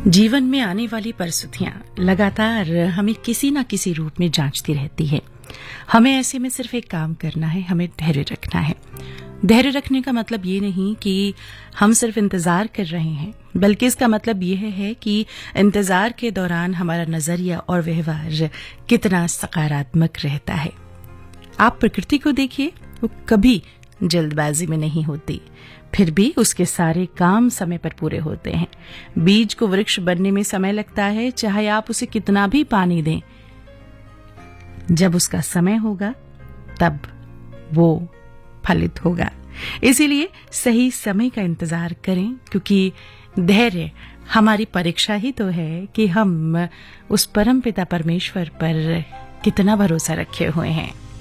जीवन में आने वाली परिस्थितियां लगातार हमें किसी न किसी रूप में जांचती रहती है। हमें ऐसे में सिर्फ एक काम करना है, हमें धैर्य रखना है। धैर्य रखने का मतलब ये नहीं कि हम सिर्फ इंतजार कर रहे हैं, बल्कि इसका मतलब यह है कि इंतजार के दौरान हमारा नजरिया और व्यवहार कितना सकारात्मक रहता है। आप प्रकृति को देखिए, वो कभी जल्दबाजी में नहीं होती, फिर भी उसके सारे काम समय पर पूरे होते हैं। बीज को वृक्ष बनने में समय लगता है, चाहे आप उसे कितना भी पानी दें। जब उसका समय होगा तब वो फलित होगा। इसीलिए सही समय का इंतजार करें, क्योंकि धैर्य हमारी परीक्षा ही तो है कि हम उस परमपिता परमेश्वर पर कितना भरोसा रखे हुए हैं।